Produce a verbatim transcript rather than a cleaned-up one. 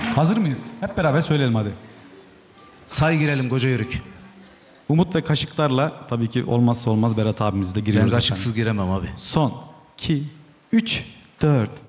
Hazır mıyız? Hep beraber söyleyelim hadi. Say girelim koca yörük. Umut ve kaşıklarla tabii ki olmazsa olmaz Berat abimiz de Ben giriyoruz. kaşıksız efendim. giremem abi. Son, iki, üç, dört.